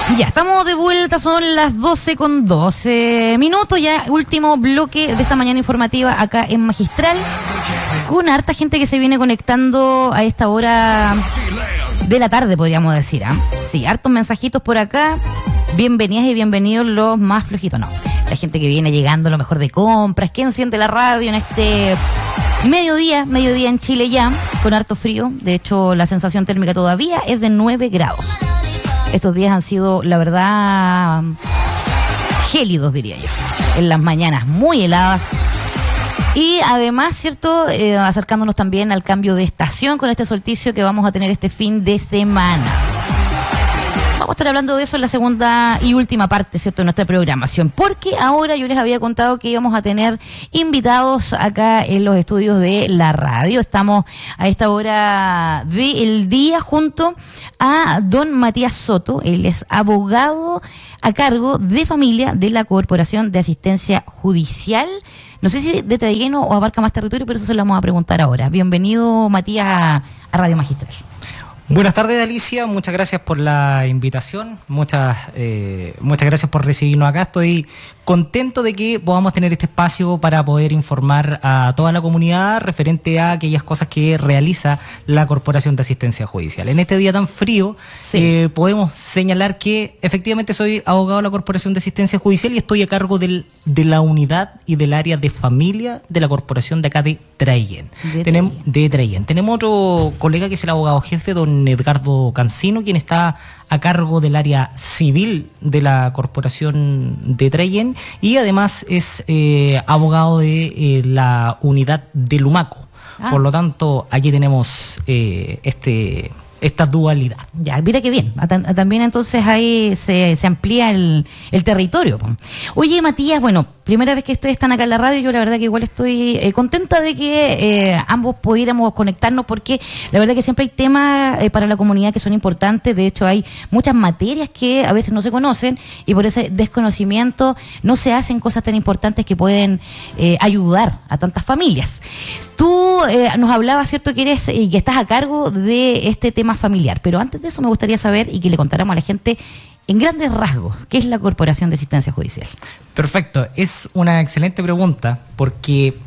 Ya, estamos de vuelta, son las 12:12 ya, último bloque de esta mañana informativa acá en Magistral, con harta gente que se viene conectando a esta hora de la tarde, podríamos decir, ¿eh? Sí, hartos mensajitos por acá, bienvenidas y bienvenidos los más flojitos, no, la gente que viene llegando, lo mejor de compras, ¿quién siente la radio en este mediodía en Chile ya, con harto frío? De hecho, la sensación térmica todavía es de 9 grados. Estos días han sido, la verdad, gélidos, diría yo. En las mañanas muy heladas. Y además, ¿cierto? Acercándonos también al cambio de estación con este solsticio que vamos a tener este fin de semana. Vamos a estar hablando de eso en la segunda y última parte, ¿cierto?, de nuestra programación. Porque ahora yo les había contado que íbamos a tener invitados acá en los estudios de la radio. Estamos a esta hora del día junto a don Matías Soto. Él es abogado a cargo de familia de la Corporación de Asistencia Judicial. No sé si de Traiguén o abarca más territorio, pero eso se lo vamos a preguntar ahora. Bienvenido, Matías, a Radio Magistral. Buenas tardes, Alicia, muchas gracias por la invitación, muchas gracias por recibirnos acá. Estoy contento de que podamos tener este espacio para poder informar a toda la comunidad referente a aquellas cosas que realiza la Corporación de Asistencia Judicial. En este día tan frío, sí, podemos señalar que efectivamente soy abogado de la Corporación de Asistencia Judicial y estoy a cargo de la unidad y del área de familia de la Corporación de acá de Traiguén. De Traiguén. Tenemos otro colega que es el abogado jefe, don Edgardo Cancino, quien está a cargo del área civil de la Corporación de Traiguén y además es abogado de la unidad de Lumaco. Por lo tanto, aquí tenemos esta dualidad. Ya, mira qué bien. También entonces ahí se amplía el territorio. Oye, Matías, bueno, primera vez que ustedes están acá en la radio, yo la verdad que igual estoy contenta de que ambos pudiéramos conectarnos, porque la verdad que siempre hay temas para la comunidad que son importantes. De hecho, hay muchas materias que a veces no se conocen y por ese desconocimiento no se hacen cosas tan importantes que pueden ayudar a tantas familias. Tú nos hablabas, ¿cierto?, que eres y que estás a cargo de este tema familiar, pero antes de eso me gustaría saber y que le contáramos a la gente en grandes rasgos, ¿qué es la Corporación de Asistencia Judicial? Perfecto, es una excelente pregunta porque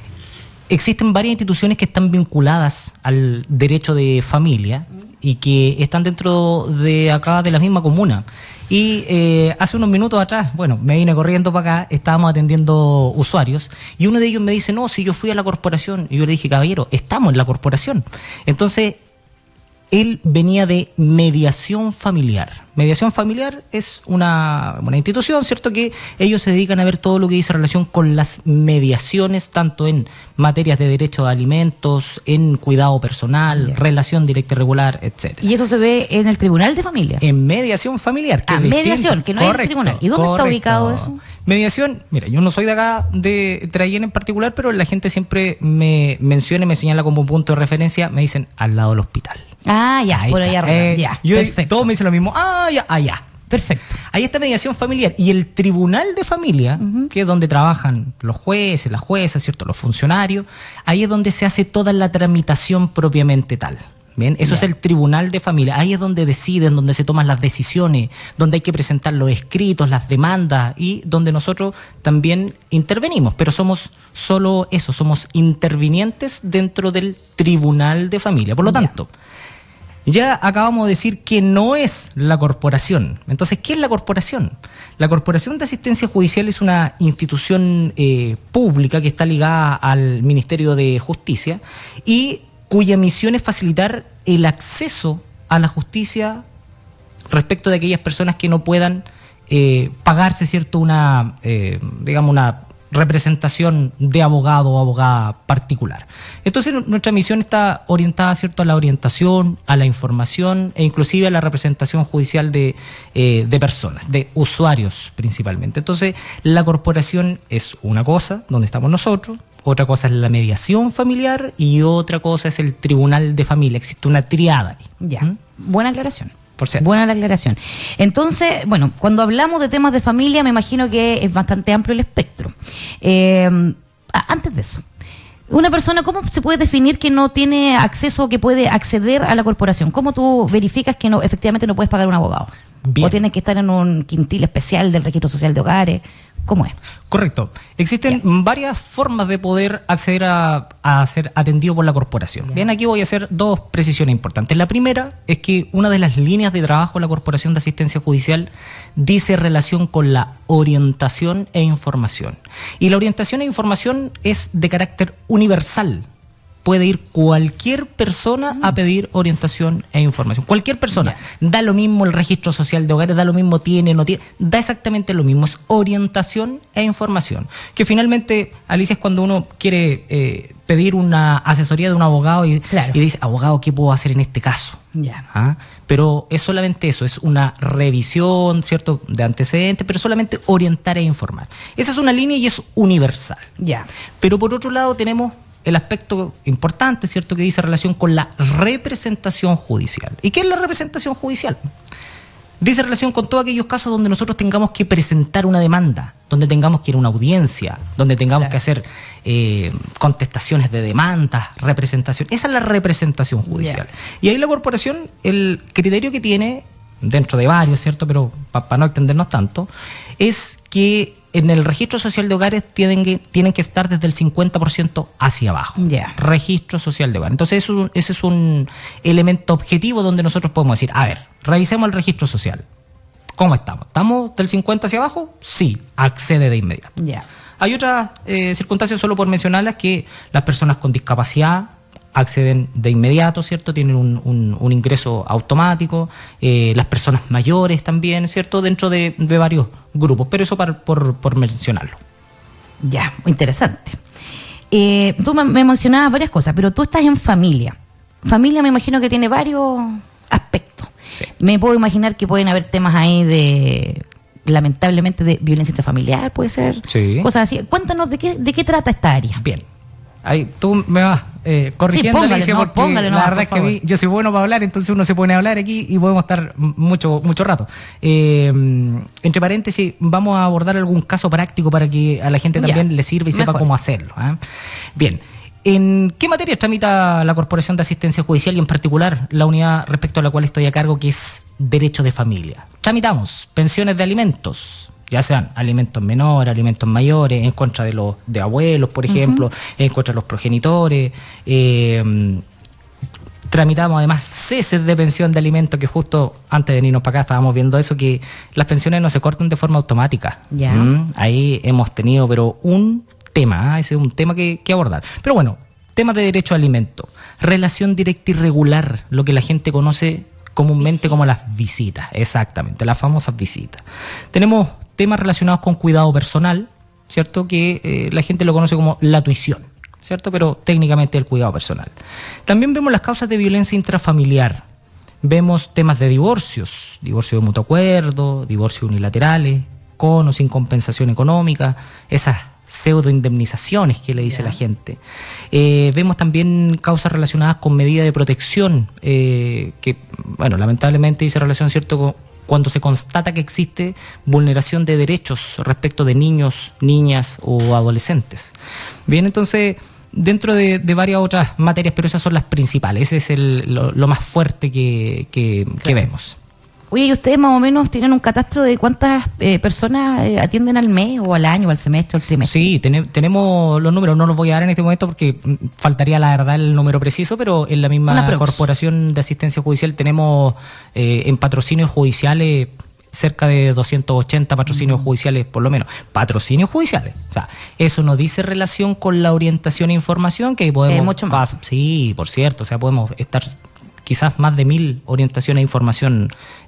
existen varias instituciones que están vinculadas al derecho de familia y que están dentro de acá de la misma comuna. Y hace unos minutos atrás, bueno, me vine corriendo para acá, estábamos atendiendo usuarios y uno de ellos me dice, no, si yo fui a la corporación. Y yo le dije, caballero, estamos en la corporación. Entonces, él venía de mediación familiar. Mediación familiar es una institución, ¿cierto?, que ellos se dedican a ver todo lo que dice relación con las mediaciones, tanto en materias de derecho a alimentos, en cuidado personal, relación directa y regular, etcétera. ¿Y eso se ve en el Tribunal de Familia? En mediación familiar. Que mediación, que no es el tribunal. ¿Y dónde está ubicado eso? Mediación, mira, yo no soy de acá, de Traiguén en particular, pero la gente siempre me menciona y me señala como punto de referencia, me dicen, al lado del hospital. Ah, ya, ahí por allá arriba. Ya, perfecto. Todos me dicen lo mismo. Ya. Perfecto. Ahí está mediación familiar. Y el Tribunal de Familia, que es donde trabajan los jueces, las juezas, ¿cierto?, los funcionarios, ahí es donde se hace toda la tramitación propiamente tal. Bien, eso es el Tribunal de Familia. Ahí es donde deciden, donde se toman las decisiones, donde hay que presentar los escritos, las demandas y donde nosotros también intervenimos. Pero somos solo eso, somos intervinientes dentro del Tribunal de Familia. Por lo tanto, ya acabamos de decir que no es la corporación. Entonces, ¿qué es la corporación? La Corporación de Asistencia Judicial es una institución pública que está ligada al Ministerio de Justicia y cuya misión es facilitar el acceso a la justicia respecto de aquellas personas que no puedan pagarse, ¿cierto?, una representación de abogado o abogada particular. Entonces nuestra misión está orientada, ¿cierto?, a la orientación, a la información e inclusive a la representación judicial de personas, de usuarios principalmente. Entonces la corporación es una cosa, donde estamos nosotros, otra cosa es la mediación familiar y otra cosa es el Tribunal de Familia. Existe una triada ahí. Ya, buena aclaración. Buena la aclaración. Entonces, bueno, cuando hablamos de temas de familia, me imagino que es bastante amplio el espectro. Antes de eso, una persona, ¿cómo se puede definir que no tiene acceso o que puede acceder a la corporación? ¿Cómo tú verificas que no, efectivamente no puedes pagar un abogado? Bien. ¿O tienes que estar en un quintil especial del Registro Social de Hogares? ¿Cómo es? Correcto. Existen varias formas de poder acceder a ser atendido por la corporación. Bien, aquí voy a hacer dos precisiones importantes. La primera es que una de las líneas de trabajo de la Corporación de Asistencia Judicial dice relación con la orientación e información. Y la orientación e información es de carácter universal. Puede ir cualquier persona a pedir orientación e información. Cualquier persona. Da lo mismo el registro social de hogares, da lo mismo tiene, no tiene. Da exactamente lo mismo. Es orientación e información. Que finalmente, Alicia, es cuando uno quiere pedir una asesoría de un abogado y dice, abogado, ¿qué puedo hacer en este caso? ¿Ah? Pero es solamente eso, es una revisión, ¿cierto?, de antecedentes, pero solamente orientar e informar. Esa es una línea y es universal. Pero por otro lado tenemos el aspecto importante, ¿cierto?, que dice relación con la representación judicial. ¿Y qué es la representación judicial? Dice relación con todos aquellos casos donde nosotros tengamos que presentar una demanda, donde tengamos que ir a una audiencia, donde tengamos que hacer contestaciones de demandas, representación. Esa es la representación judicial. Y ahí la corporación, el criterio que tiene, dentro de varios, ¿cierto?, pero para no extendernos tanto, es que en el registro social de hogares tienen que estar desde el 50% hacia abajo. Registro social de hogares. Entonces ese es un elemento objetivo donde nosotros podemos decir, a ver, revisemos el registro social. ¿Cómo estamos? ¿Estamos del 50 hacia abajo? Sí, accede de inmediato. Hay otras circunstancias, solo por mencionarlas, que las personas con discapacidad acceden de inmediato, ¿cierto? Tienen un ingreso automático, las personas mayores también, ¿cierto? Dentro de varios grupos, pero eso por mencionarlo. Interesante. Tú me mencionabas varias cosas, pero tú estás en familia. Familia me imagino que tiene varios aspectos. Me puedo imaginar que pueden haber temas ahí lamentablemente, de violencia intrafamiliar, puede ser. Cosas así. Cuéntanos de qué trata esta área. Bien. Ahí tú me vas corrigiendo, Alicia, porque la verdad es que yo soy bueno para hablar, entonces uno se pone a hablar aquí y podemos estar mucho rato. Entre paréntesis, vamos a abordar algún caso práctico para que a la gente también le sirva y sepa cómo hacerlo. Bien. ¿En qué materia tramita la Corporación de Asistencia Judicial y en particular la unidad respecto a la cual estoy a cargo, que es Derecho de Familia? Tramitamos pensiones de alimentos, ya sean alimentos menores, alimentos mayores, en contra de abuelos, por ejemplo, en contra de los progenitores. Tramitamos además ceses de pensión de alimentos, que justo antes de venirnos para acá estábamos viendo eso, que las pensiones no se cortan de forma automática. Ahí hemos tenido, pero un tema, ese es un tema que abordar. Pero bueno, temas de derecho a alimento, relación directa y regular, lo que la gente conoce comúnmente como las visitas, exactamente, las famosas visitas. Tenemos temas relacionados con cuidado personal, ¿cierto?, que la gente lo conoce como la tuición, ¿cierto?, pero técnicamente el cuidado personal. También vemos las causas de violencia intrafamiliar, vemos temas de divorcios, divorcio de mutuo acuerdo, divorcios unilaterales, con o sin compensación económica, esas pseudo indemnizaciones que le dice la gente. Vemos también causas relacionadas con medidas de protección, que, bueno, lamentablemente dice relación, ¿cierto?, cuando se constata que existe vulneración de derechos respecto de niños, niñas o adolescentes. Bien, entonces, dentro de varias otras materias, pero esas son las principales, ese es lo más fuerte que vemos. Oye, ¿y ustedes más o menos tienen un catastro de cuántas personas atienden al mes o al año, o al semestre o al trimestre? Sí, tenemos los números, no los voy a dar en este momento porque faltaría la verdad el número preciso, pero en la misma Corporación de Asistencia Judicial tenemos en patrocinios judiciales cerca de 280 patrocinios judiciales, por lo menos. Patrocinios judiciales. O sea, eso no dice relación con la orientación e información, que ahí podemos... mucho más. Sí, por cierto, o sea, podemos estar quizás más de 1000 orientaciones e información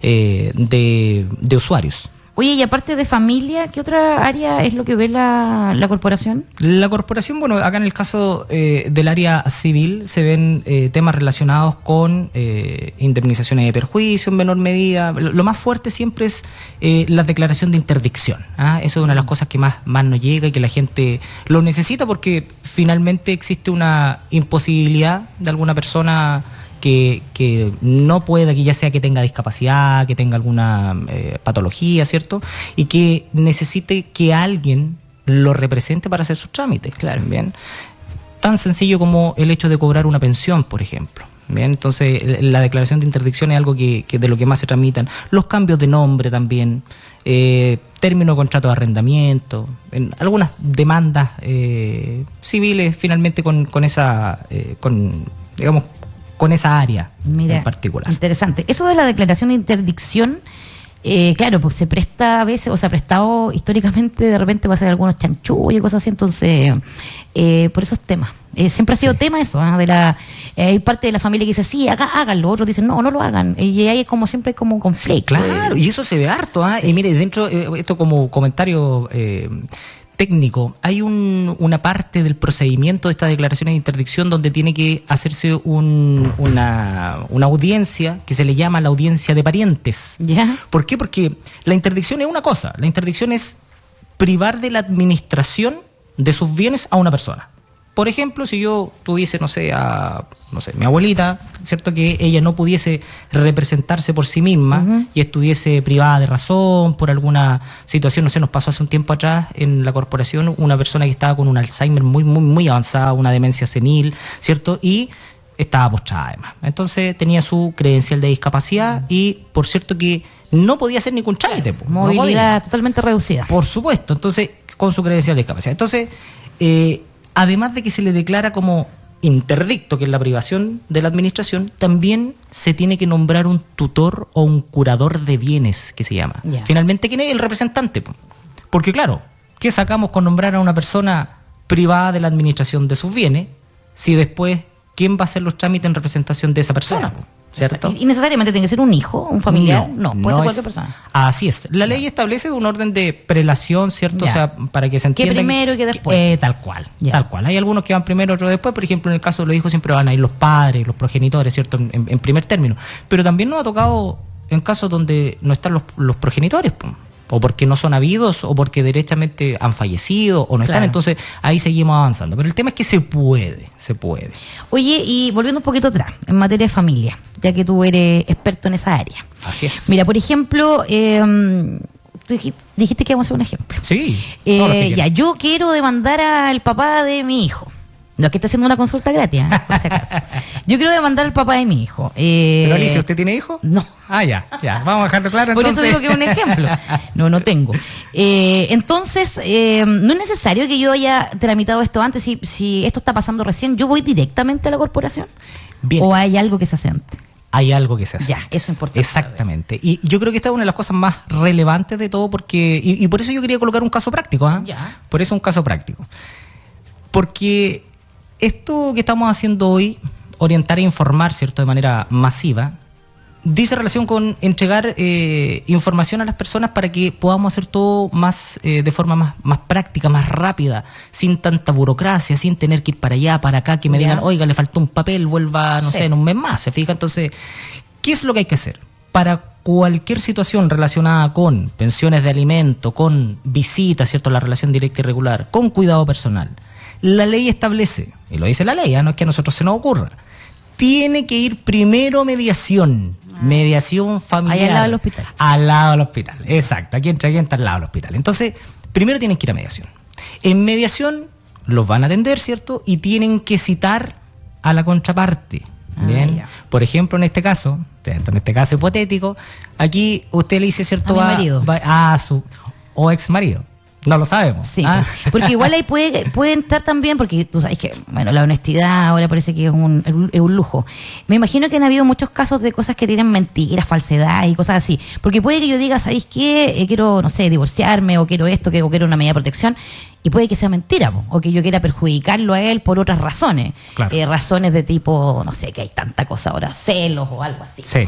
de usuarios. Oye, y aparte de familia, ¿qué otra área es lo que ve la corporación? La corporación, bueno, acá en el caso del área civil se ven temas relacionados con indemnizaciones de perjuicio en menor medida. Lo más fuerte siempre es la declaración de interdicción. Eso es una de las cosas que más nos llega y que la gente lo necesita porque finalmente existe una imposibilidad de alguna persona que no pueda, que ya sea que tenga discapacidad, que tenga alguna patología, ¿cierto? Y que necesite que alguien lo represente para hacer sus trámites. Claro. Bien. Tan sencillo como el hecho de cobrar una pensión, por ejemplo. Bien, entonces la declaración de interdicción es algo que de lo que más se tramitan. Los cambios de nombre también, término de contrato de arrendamiento, en algunas demandas civiles finalmente con esa área. Mira, en particular. Interesante. Eso de la declaración de interdicción, claro, pues se presta a veces, o se ha prestado históricamente de repente para hacer algunos chanchullos y cosas así, entonces, por esos temas. Siempre ha sido tema eso, hay parte de la familia que dice, sí, háganlo, otros dicen, no lo hagan, y ahí como siempre hay como conflicto. Claro, y eso se ve harto, sí. Y mire, dentro, esto como comentario técnico, hay una parte del procedimiento de estas declaraciones de interdicción donde tiene que hacerse una audiencia que se le llama la audiencia de parientes. ¿Ya? ¿Por qué? Porque la interdicción es una cosa, la interdicción es privar de la administración de sus bienes a una persona. Por ejemplo, si yo tuviese, mi abuelita, ¿cierto? Que ella no pudiese representarse por sí misma y estuviese privada de razón por alguna situación, nos pasó hace un tiempo atrás en la corporación una persona que estaba con un Alzheimer muy, muy, muy avanzada, una demencia senil, ¿cierto? Y estaba postrada además. Entonces tenía su credencial de discapacidad y, por cierto, que no podía hacer ningún trámite. Movilidad totalmente reducida. Por supuesto, entonces, con su credencial de discapacidad. Entonces, además de que se le declara como interdicto, que es la privación de la administración, también se tiene que nombrar un tutor o un curador de bienes, que se llama. Yeah. Finalmente, ¿quién es el representante? Porque claro, ¿qué sacamos con nombrar a una persona privada de la administración de sus bienes si después quién va a hacer los trámites en representación de esa persona? Claro. ¿Cierto? ¿Y necesariamente tiene que ser un hijo, un familiar? No, puede ser cualquier persona. Así es. La ley establece un orden de prelación, ¿cierto? Ya. O sea, para que se entienda. ¿Qué primero y qué después? Tal cual. Hay algunos que van primero, otros después. Por ejemplo, en el caso de los hijos siempre van a ir los padres, los progenitores, ¿cierto? En primer término. Pero también nos ha tocado en casos donde no están los progenitores, o porque no son habidos, o porque derechamente han fallecido, o no están, entonces ahí seguimos avanzando. Pero el tema es que se puede. Oye, y volviendo un poquito atrás, en materia de familia, ya que tú eres experto en esa área. Así es. Mira, por ejemplo, tú dijiste que vamos a hacer un ejemplo. Sí. Yo quiero demandar al papá de mi hijo. No, que está haciendo una consulta gratis, por si acaso. Yo quiero demandar al papá de mi hijo. Pero Alicia, ¿usted tiene hijo? No. Ya. Vamos a dejarlo claro Por entonces. eso digo que es un ejemplo. No tengo. Entonces, no es necesario que yo haya tramitado esto antes. Si esto está pasando recién, ¿yo voy directamente a la corporación? Bien. ¿O hay algo que se hace antes? Hay algo que se hace. Ya, eso es importante. Exactamente. Y yo creo que esta es una de las cosas más relevantes de todo porque... Y por eso yo quería colocar un caso práctico. Ya. Por eso un caso práctico. Porque esto que estamos haciendo hoy, orientar e informar, ¿cierto?, de manera masiva, dice relación con entregar información a las personas para que podamos hacer todo más de forma más práctica, más rápida, sin tanta burocracia, sin tener que ir para allá, para acá, que me digan, oiga, le faltó un papel, vuelva, en un mes más, ¿se fija? Entonces, ¿qué es lo que hay que hacer? Para cualquier situación relacionada con pensiones de alimento, con visitas, ¿cierto?, la relación directa y regular, con cuidado personal, la ley establece, y lo dice la ley, no es que a nosotros se nos ocurra, tiene que ir primero mediación familiar. Ahí al lado del hospital. Al lado del hospital, exacto. Aquí está al lado del hospital. Entonces, primero tienen que ir a mediación. En mediación los van a atender, ¿cierto? Y tienen que citar a la contraparte. Bien. Por ejemplo, en este caso hipotético, aquí usted le dice, ¿cierto? A mi marido. Va a su o ex marido. No lo sabemos. Sí, porque igual ahí puede entrar también, porque tú sabes que, la honestidad ahora parece que es un lujo. Me imagino que han habido muchos casos de cosas que tienen mentiras, falsedad y cosas así. Porque puede que yo diga, ¿sabéis qué? Quiero, divorciarme, o quiero esto, quiero una medida de protección, y puede que sea mentira, o que yo quiera perjudicarlo a él por otras razones. Claro. Razones de tipo, que hay tanta cosa ahora, celos o algo así. Sí. No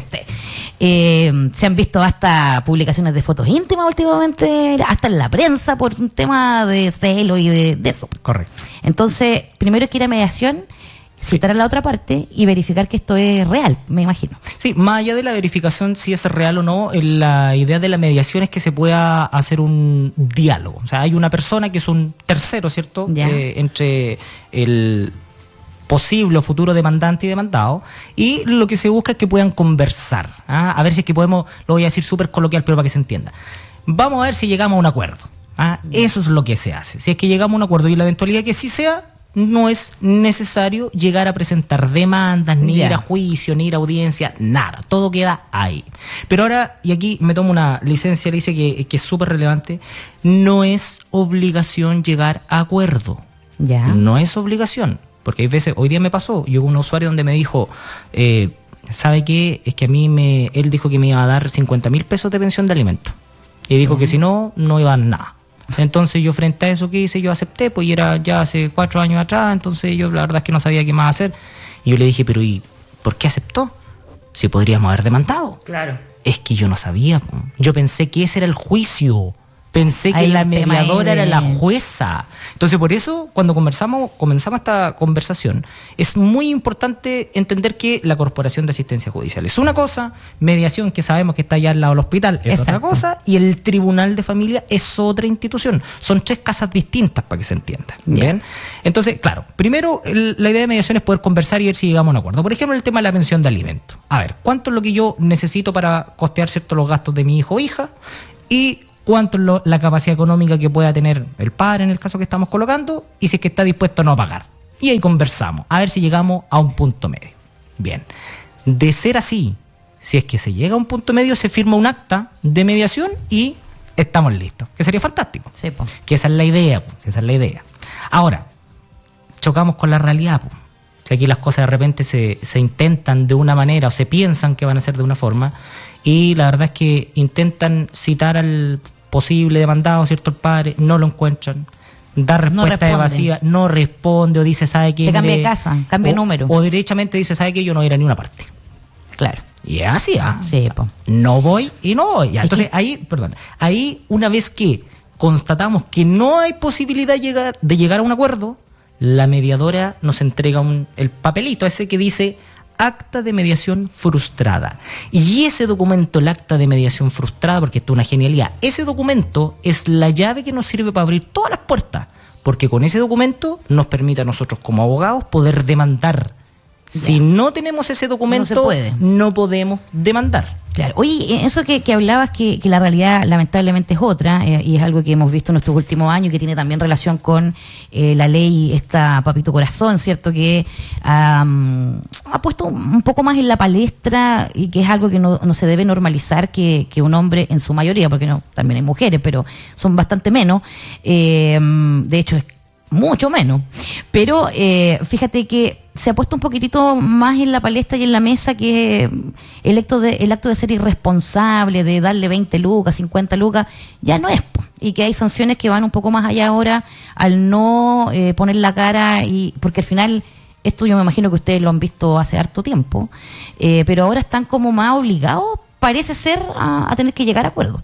sé. Se han visto hasta publicaciones de fotos íntimas últimamente, hasta en la prensa, por un tema de celo y de eso. Correcto. Entonces, primero hay que ir a mediación, citar a la otra parte y verificar que esto es real, me imagino. Sí, más allá de la verificación si es real o no, la idea de la mediación es que se pueda hacer un diálogo. O sea, hay una persona que es un tercero, ¿cierto? Entre el posible o futuro demandante y demandado, y lo que se busca es que puedan conversar. A ver si es que podemos, lo voy a decir súper coloquial, pero para que se entienda. Vamos a ver si llegamos a un acuerdo. Eso es lo que se hace. Si es que llegamos a un acuerdo y la eventualidad que sí sea, no es necesario llegar a presentar demandas, ni ir a juicio, ni ir a audiencia, nada. Todo queda ahí. Pero ahora, y aquí me tomo una licencia, le dice que es súper relevante, no es obligación llegar a acuerdo. Ya. No es obligación. Porque hay veces, hoy día me pasó, yo hubo un usuario donde me dijo, ¿sabe qué? Es que a mí él dijo que me iba a dar 50.000 pesos de pensión de alimentos. Y dijo que si no, no iba a dar nada. Entonces yo frente a eso que hice, yo acepté, pues y era ya hace 4 años atrás, entonces yo la verdad es que no sabía qué más hacer. Y yo le dije, pero ¿y por qué aceptó? Si podríamos haber demandado. Claro. Es que yo no sabía, po. Yo pensé que ese era el juicio. Pensé que la mediadora era la jueza. Entonces, por eso, cuando comenzamos esta conversación, es muy importante entender que la Corporación de Asistencia Judicial es una cosa, mediación, que sabemos que está allá al lado del hospital, es otra cosa, y el Tribunal de Familia es otra institución. Son 3 casas distintas, para que se entienda. ¿Bien? Entonces, claro, primero, la idea de mediación es poder conversar y ver si llegamos a un acuerdo. Por ejemplo, el tema de la pensión de alimentos. A ver, ¿cuánto es lo que yo necesito para costear ciertos los gastos de mi hijo o hija? Y cuánto es la capacidad económica que pueda tener el padre en el caso que estamos colocando y si es que está dispuesto o no a pagar. Y ahí conversamos, a ver si llegamos a un punto medio. Bien, de ser así, si es que se llega a un punto medio, se firma un acta de mediación y estamos listos, que sería fantástico. Sí, po. Que esa es la idea, esa es la idea. Ahora, chocamos con la realidad, po. Si aquí las cosas de repente se intentan de una manera o se piensan que van a ser de una forma y la verdad es que intentan citar al posible demandado, ¿cierto? El padre, no lo encuentran, da respuesta evasiva, no responde o dice, ¿sabe qué? Se cambia de casa, cambia número. O derechamente dice, ¿sabe qué? Yo no voy a ir a ni una parte. Claro. Y es así, ¿ah? Sí, po. No voy y no voy. Ya, entonces ahí una vez que constatamos que no hay posibilidad de llegar a un acuerdo, la mediadora nos entrega el papelito ese que dice acta de mediación frustrada. Y ese documento, el acta de mediación frustrada, porque esto es una genialidad, ese documento es la llave que nos sirve para abrir todas las puertas, porque con ese documento nos permite a nosotros como abogados poder demandar. Si no tenemos ese documento, no podemos demandar. Claro. Oye, eso que hablabas, que la realidad lamentablemente es otra, y es algo que hemos visto en estos últimos años, que tiene también relación con la ley esta Papito Corazón, ¿cierto? Que ha puesto un poco más en la palestra y que es algo que no se debe normalizar que un hombre, en su mayoría, porque no también hay mujeres, pero son bastante menos, de hecho es mucho menos, pero fíjate que se ha puesto un poquitito más en la palestra y en la mesa que el acto de ser irresponsable, de darle 20 lucas, 50 lucas, ya no es, y que hay sanciones que van un poco más allá ahora al no poner la cara, y porque al final esto yo me imagino que ustedes lo han visto hace harto tiempo, pero ahora están como más obligados, parece ser, a tener que llegar a acuerdos.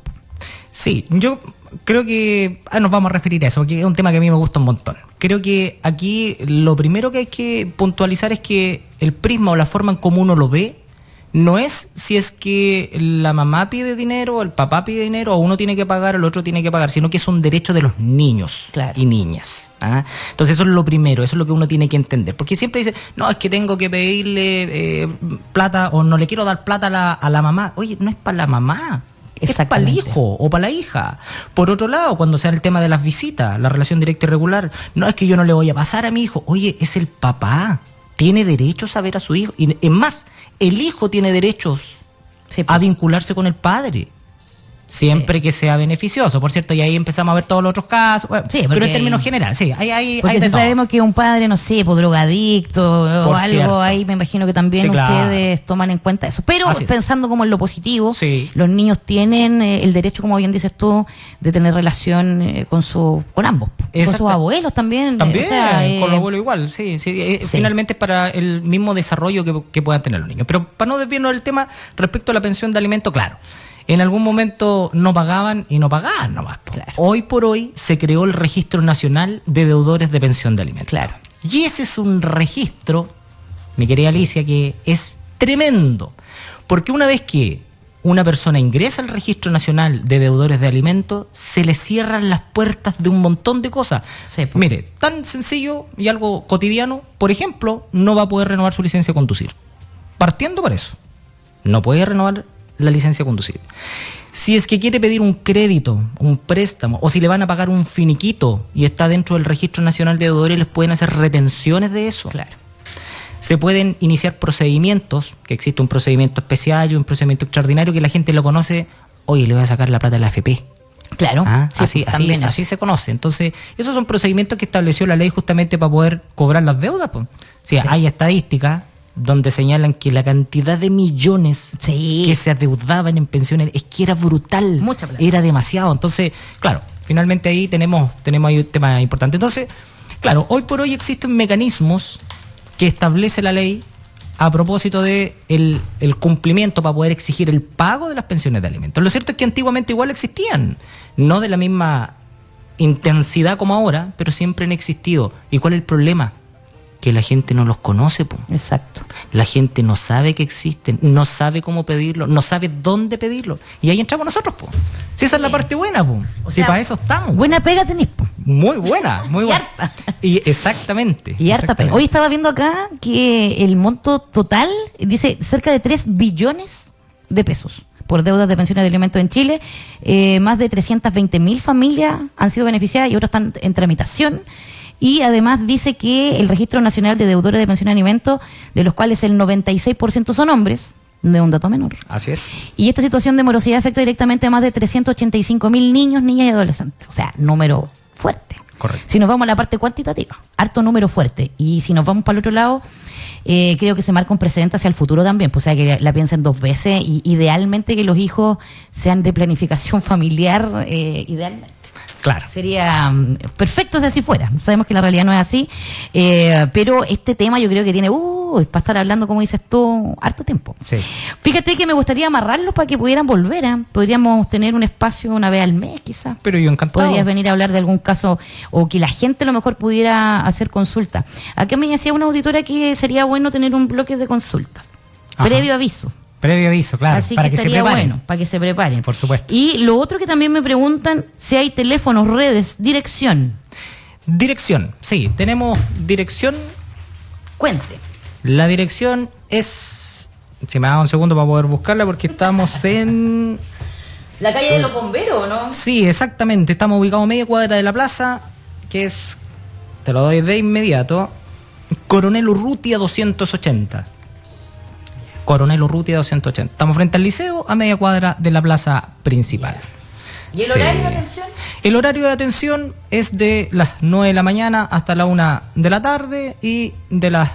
Sí, yo creo que nos vamos a referir a eso, porque es un tema que a mí me gusta un montón. Creo que aquí lo primero que hay que puntualizar es que el prisma o la forma en cómo uno lo ve no es si es que la mamá pide dinero, el papá pide dinero, o uno tiene que pagar o el otro tiene que pagar, sino que es un derecho de los niños y niñas. ¿Ah? Entonces eso es lo primero, eso es lo que uno tiene que entender. Porque siempre dice, no, es que tengo que pedirle plata o no le quiero dar plata a la mamá. Oye, no es para la mamá. Es para el hijo o para la hija. Por otro lado, cuando sea el tema de las visitas, la relación directa y regular, no es que yo no le voy a pasar a mi hijo. Oye, es el papá. Tiene derechos a ver a su hijo. Y es más, el hijo tiene derechos a vincularse con el padre. Siempre que sea beneficioso, por cierto, y ahí empezamos a ver todos los otros casos, bueno, pero en términos generales, sí, hay porque si sabemos que un padre, no sé, drogadicto o algo, ahí me imagino que también ustedes toman en cuenta eso. Pero pensando como en lo positivo, los niños tienen el derecho, como bien dices tú, de tener relación con ambos, con sus abuelos también. También, con los abuelos igual, sí. Finalmente es para el mismo desarrollo que puedan tener los niños. Pero para no desviarnos del tema, respecto a la pensión de alimento, claro, en algún momento no pagaban y no pagaban nomás. Claro. Hoy por hoy se creó el Registro Nacional de Deudores de Pensión de Alimentos. Claro. Y ese es un registro, mi querida Alicia, que es tremendo. Porque una vez que una persona ingresa al Registro Nacional de Deudores de Alimentos, se le cierran las puertas de un montón de cosas. Sí, pues. Mire, tan sencillo y algo cotidiano, por ejemplo, no va a poder renovar su licencia de conducir. Partiendo por eso. No puede renovar la licencia de conducir. Si es que quiere pedir un crédito, un préstamo, o si le van a pagar un finiquito y está dentro del Registro Nacional de Deudores, les pueden hacer retenciones de eso. Claro. Se pueden iniciar procedimientos, que existe un procedimiento especial y un procedimiento extraordinario que la gente lo conoce. Oye, le voy a sacar la plata a la AFP. Claro. Sí, así se conoce. Entonces, esos son procedimientos que estableció la ley justamente para poder cobrar las deudas. Pues. Sí. Hay estadísticas donde señalan que la cantidad de millones que se adeudaban en pensiones es que era brutal. Mucha plata. Era demasiado. Entonces, claro, finalmente ahí tenemos ahí un tema importante. Entonces, claro, hoy por hoy existen mecanismos que establece la ley a propósito de el cumplimiento para poder exigir el pago de las pensiones de alimentos. Lo cierto es que antiguamente igual existían, no de la misma intensidad como ahora, pero siempre han existido. ¿Y cuál es el problema? Que la gente no los conoce, po. Exacto. La gente no sabe que existen, no sabe cómo pedirlo, no sabe dónde pedirlo. Y ahí entramos nosotros, po. Si esa es la parte buena, po. Si para eso estamos. Buena pega tenés, po. Muy buena, muy buena. Exactamente. Y harta pega. Hoy estaba viendo acá que el monto total dice cerca de 3 billones de pesos por deudas de pensiones de alimentos en Chile. Más de 320.000 familias han sido beneficiadas y otras están en tramitación. Y además dice que el Registro Nacional de Deudores de Pensiones de Alimentos, de los cuales el 96% son hombres, no es un dato menor. Así es. Y esta situación de morosidad afecta directamente a más de 385.000 niños, niñas y adolescentes. O sea, número fuerte. Correcto. Si nos vamos a la parte cuantitativa, harto número fuerte. Y si nos vamos para el otro lado, creo que se marca un precedente hacia el futuro también. Pues, o sea, que la piensen 2 veces y idealmente que los hijos sean de planificación familiar, idealmente. Claro. Sería perfecto si así fuera. Sabemos que la realidad no es así, pero este tema yo creo que tiene para estar hablando, como dices tú, harto tiempo. Sí. Fíjate que me gustaría amarrarlos para que pudieran volver. Podríamos tener un espacio una vez al mes, quizás. Pero yo encantado. Podrías venir a hablar de algún caso o que la gente a lo mejor pudiera hacer consulta. Acá me decía una auditora que sería bueno tener un bloque de consultas. Ajá. Previo aviso. Previo aviso, claro, así para que se preparen. bueno, para que se preparen. Por supuesto. Y lo otro que también me preguntan, si hay teléfonos, redes, dirección. Dirección, sí, tenemos dirección. Cuente. La dirección es... Si me da un segundo para poder buscarla porque estamos en... ¿La calle de los bomberos o no? Sí, exactamente, estamos ubicados a media cuadra de la plaza, que es, te lo doy de inmediato, Coronel Urrutia 280. Coronel Urrutia 280. Estamos frente al liceo, a media cuadra de la plaza principal. ¿Y el horario de atención? El horario de atención es de las 9 de la mañana hasta la 1 de la tarde y de las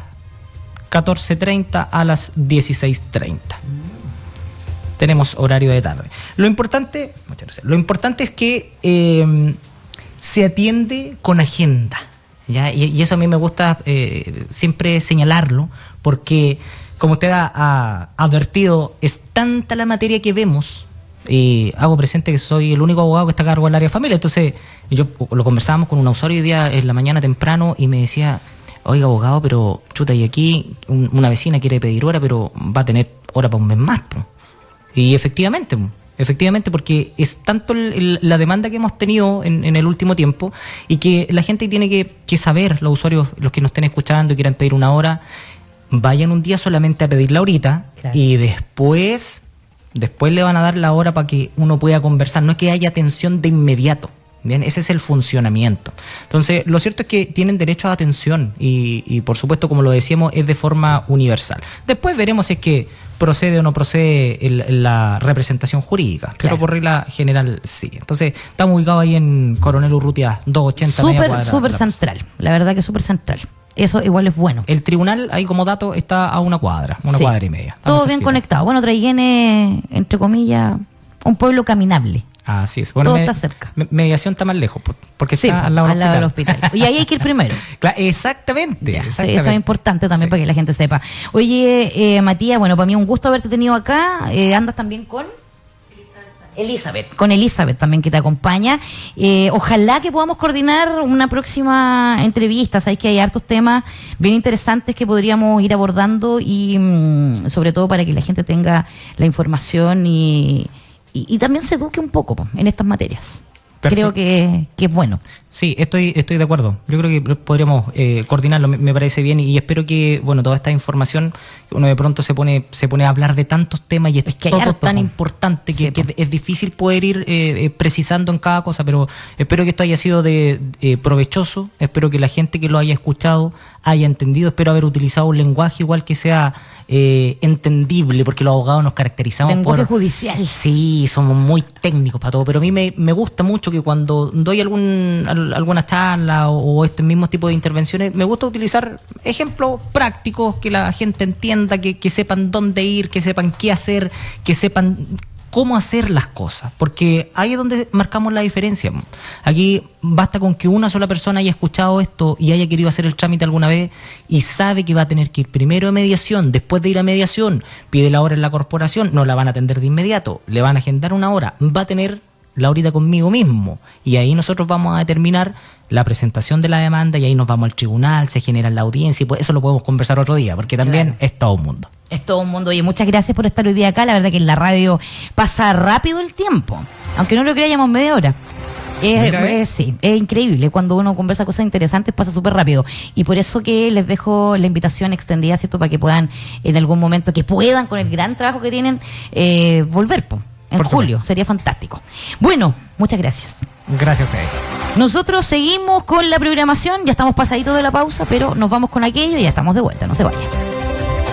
14:30 a las 16:30. Tenemos horario de tarde. Lo importante es que se atiende con agenda, ¿ya? Y eso a mí me gusta siempre señalarlo, porque como usted ha advertido, es tanta la materia que vemos. Hago presente que soy el único abogado que está a cargo del área de familia. Entonces, yo lo conversábamos con un usuario hoy día en la mañana temprano y me decía, oiga, abogado, pero chuta, y aquí una vecina quiere pedir hora, pero va a tener hora para un mes más, po. Y efectivamente, porque es tanto la demanda que hemos tenido en el último tiempo, y que la gente tiene que saber, los usuarios, los que nos estén escuchando y quieran pedir una hora, vayan un día solamente a pedirla ahorita, claro, y después le van a dar la hora para que uno pueda conversar. No es que haya atención de inmediato. Bien, ese es el funcionamiento. Entonces, lo cierto es que tienen derecho a atención y por supuesto, como lo decíamos, es de forma universal. Después veremos si es que procede o no procede la representación jurídica, claro, pero por regla general sí. Entonces, estamos ubicados ahí en Coronel Urrutia 280. Súper central, la verdad que súper central. Eso igual es bueno. El tribunal, ahí como dato, está a una cuadra y media. Todo bien conectado. Bueno, Traiguén es, entre comillas, un pueblo caminable. Así es. Bueno, todo está cerca. Mediación está más lejos, porque sí, está al lado del hospital. Y ahí hay que ir primero. Claro, exactamente. Ya, sí, eso es importante también, sí, para que la gente sepa. Oye, Matías, bueno, para mí un gusto haberte tenido acá. Andas también con... Con Elizabeth también, que te acompaña. Ojalá que podamos coordinar una próxima entrevista. Sabéis que hay hartos temas bien interesantes que podríamos ir abordando y sobre todo para que la gente tenga la información y también se eduque un poco en estas materias. creo que es bueno. Sí, estoy de acuerdo. Yo creo que podríamos coordinarlo, me parece bien, y espero que, bueno, toda esta información, uno de pronto se pone a hablar de tantos temas y es que todo tan importante que es difícil poder ir precisando en cada cosa, pero espero que esto haya sido provechoso, espero que la gente que lo haya escuchado haya entendido, espero haber utilizado un lenguaje igual que sea entendible, porque los abogados nos caracterizamos lenguaje judicial. Sí, somos muy técnicos para todo, pero a mí me gusta mucho que cuando doy alguna charla o este mismo tipo de intervenciones, me gusta utilizar ejemplos prácticos, que la gente entienda, que sepan dónde ir, que sepan qué hacer, que sepan cómo hacer las cosas, porque ahí es donde marcamos la diferencia. Aquí basta con que una sola persona haya escuchado esto y haya querido hacer el trámite alguna vez y sabe que va a tener que ir primero a mediación, después de ir a mediación, pide la hora en la corporación, no la van a atender de inmediato, le van a agendar una hora, va a tener la horita conmigo mismo, y ahí nosotros vamos a determinar la presentación de la demanda y ahí nos vamos al tribunal, se genera la audiencia y pues eso lo podemos conversar otro día, porque también es todo un mundo. Es todo un mundo. Oye, muchas gracias por estar hoy día acá. La verdad que en la radio pasa rápido el tiempo, aunque no lo creamos media hora. Sí, es increíble. Cuando uno conversa cosas interesantes pasa súper rápido. Y por eso que les dejo la invitación extendida, ¿cierto? Para que puedan, en algún momento, que puedan, con el gran trabajo que tienen, volver, en julio. Sería fantástico. Bueno, muchas gracias. Gracias a ustedes. Nosotros seguimos con la programación. Ya estamos pasaditos de la pausa, pero nos vamos con aquello y ya estamos de vuelta. No se vayan.